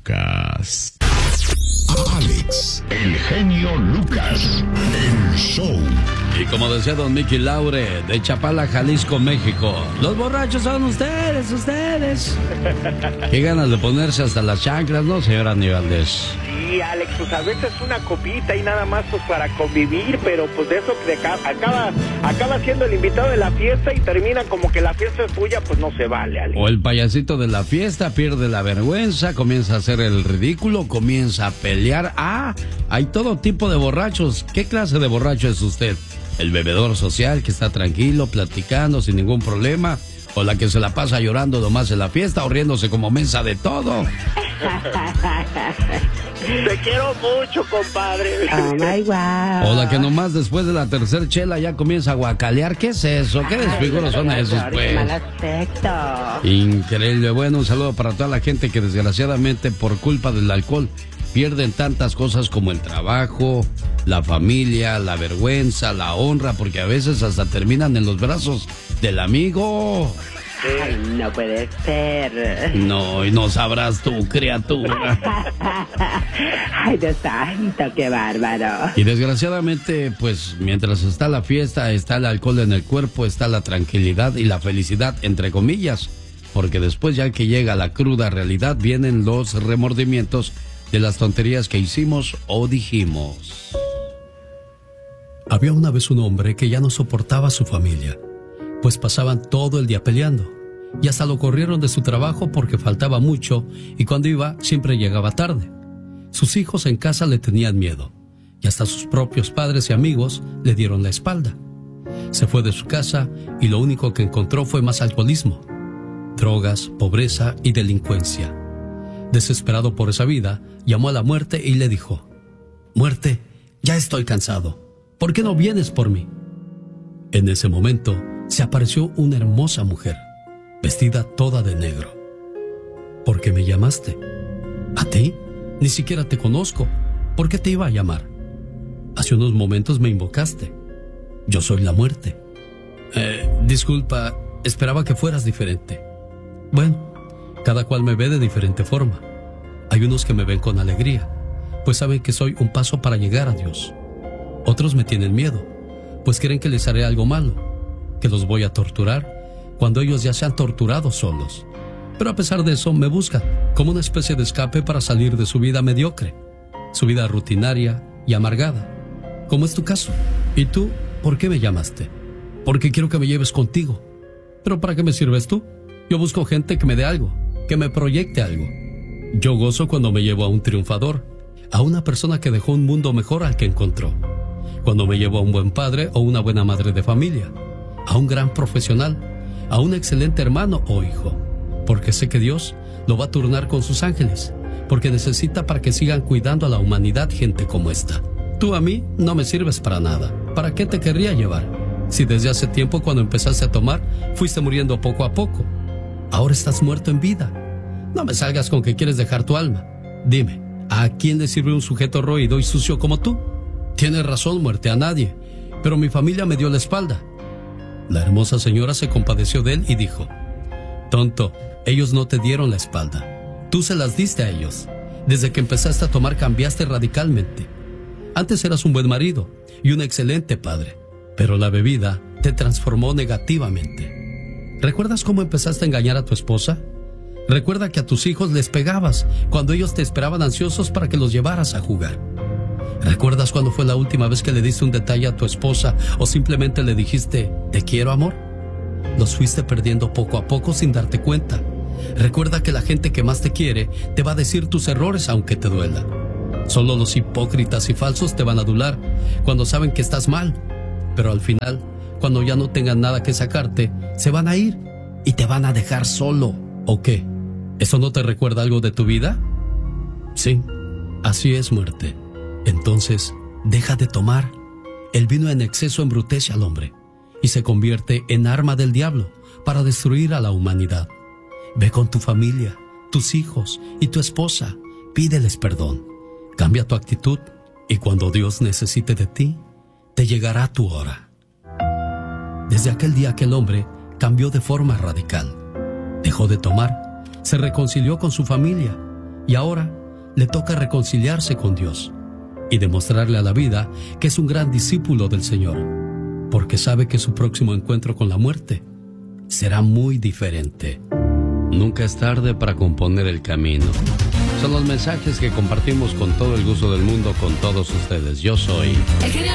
Lucas. Alex, el genio Lucas, el show. Y como decía don Mickey Laure, de Chapala, Jalisco, México, los borrachos son ustedes. Qué ganas de ponerse hasta las chanclas, ¿no, señora Aníbaldez? Sí, Alex, pues a veces una copita y nada más pues para convivir, pero pues de eso que acaba siendo el invitado de la fiesta y termina como que la fiesta es tuya, pues no se vale, Alex. O el payasito de la fiesta pierde la vergüenza, comienza a hacer el ridículo, comienza a pelear. Ah, hay todo tipo de borrachos. ¿Qué clase de borracho es usted? ¿El bebedor social que está tranquilo, platicando sin ningún problema? ¿O la que se la pasa llorando nomás en la fiesta o riéndose como mensa de todo? Te quiero mucho, compadre. Oh my God. O la que nomás después de la tercer chela ya comienza a guacalear. ¿Qué es eso? ¿Qué desfiguros son esos, pues? Mal aspecto. Increíble. Bueno, un saludo para toda la gente que desgraciadamente por culpa del alcohol pierden tantas cosas como el trabajo, la familia, la vergüenza, la honra, porque a veces hasta terminan en los brazos del amigo. Ay, no puede ser. No, y no sabrás tú, criatura. Ay, Dios santo, qué bárbaro. Y desgraciadamente, pues, mientras está la fiesta, está el alcohol en el cuerpo, está la tranquilidad y la felicidad, entre comillas. Porque después, ya que llega la cruda realidad, vienen los remordimientos de las tonterías que hicimos o dijimos. Había una vez un hombre que ya no soportaba a su familia, pues pasaban todo el día peleando, y hasta lo corrieron de su trabajo porque faltaba mucho y cuando iba siempre llegaba tarde. Sus hijos en casa le tenían miedo, y hasta sus propios padres y amigos le dieron la espalda. Se fue de su casa y lo único que encontró fue más alcoholismo, drogas, pobreza y delincuencia. Desesperado por esa vida, llamó a la muerte y le dijo: «Muerte, ya estoy cansado. ¿Por qué no vienes por mí?». En ese momento se apareció una hermosa mujer, vestida toda de negro. «¿Por qué me llamaste?». «¿A ti? Ni siquiera te conozco. ¿Por qué te iba a llamar?». «Hace unos momentos me invocaste. Yo soy la muerte». Disculpa, esperaba que fueras diferente». «Bueno, cada cual me ve de diferente forma. Hay unos que me ven con alegría, pues saben que soy un paso para llegar a Dios. Otros me tienen miedo, pues creen que les haré algo malo, que los voy a torturar cuando ellos ya se han torturado solos. Pero a pesar de eso me buscan como una especie de escape para salir de su vida mediocre, su vida rutinaria y amargada, como es tu caso. ¿Y tú, por qué me llamaste?». «Porque quiero que me lleves contigo». «¿Pero para qué me sirves tú? Yo busco gente que me dé algo, que me proyecte algo. Yo gozo cuando me llevo a un triunfador, a una persona que dejó un mundo mejor al que encontró. Cuando me llevo a un buen padre o una buena madre de familia, a un gran profesional, a un excelente hermano o hijo, porque sé que Dios lo va a turnar con sus ángeles, porque necesita para que sigan cuidando a la humanidad gente como esta. Tú a mí no me sirves para nada. ¿Para qué te querría llevar? Si desde hace tiempo cuando empezaste a tomar, fuiste muriendo poco a poco. Ahora estás muerto en vida. No me salgas con que quieres dejar tu alma. Dime, ¿a quién le sirve un sujeto roído y sucio como tú? Tienes razón, muerte, a nadie. Pero mi familia me dio la espalda». La hermosa señora se compadeció de él y dijo: «Tonto, ellos no te dieron la espalda. Tú se las diste a ellos. Desde que empezaste a tomar cambiaste radicalmente. Antes eras un buen marido y un excelente padre, pero la bebida te transformó negativamente. ¿Recuerdas cómo empezaste a engañar a tu esposa? Recuerda que a tus hijos les pegabas cuando ellos te esperaban ansiosos para que los llevaras a jugar. ¿Recuerdas cuándo fue la última vez que le diste un detalle a tu esposa o simplemente le dijiste «te quiero, amor»? Los fuiste perdiendo poco a poco sin darte cuenta. Recuerda que la gente que más te quiere te va a decir tus errores aunque te duela. Solo los hipócritas y falsos te van a adular cuando saben que estás mal. Pero al final, cuando ya no tengan nada que sacarte, se van a ir y te van a dejar solo. ¿O qué? ¿Eso no te recuerda algo de tu vida? Sí, así es, muerte. Entonces, deja de tomar. El vino en exceso embrutece al hombre y se convierte en arma del diablo para destruir a la humanidad. Ve con tu familia, tus hijos y tu esposa. Pídeles perdón. Cambia tu actitud y cuando Dios necesite de ti, te llegará tu hora. Desde aquel día aquel hombre cambió de forma radical. Dejó de tomar, se reconcilió con su familia, y ahora le toca reconciliarse con Dios y demostrarle a la vida que es un gran discípulo del Señor, porque sabe que su próximo encuentro con la muerte será muy diferente. Nunca es tarde para componer el camino. Son los mensajes que compartimos con todo el gusto del mundo con todos ustedes. Yo soy...